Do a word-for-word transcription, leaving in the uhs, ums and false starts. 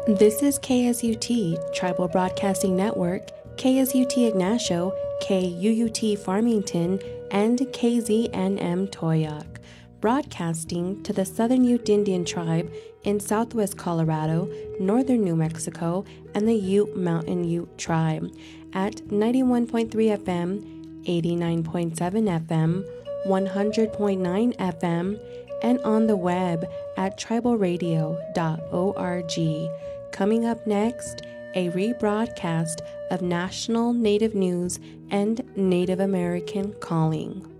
This is K S U T, Tribal Broadcasting Network, K S U T Ignacio, K U U T Farmington, and K Z N M Toyoak, broadcasting to the Southern Ute Indian Tribe in southwest Colorado, northern New Mexico, and the Ute Mountain Ute Tribe at ninety-one point three F M, eighty-nine point seven F M, one hundred point nine F M, and on the web at tribal radio dot org. Coming up next, a rebroadcast of national Native news and Native American calling.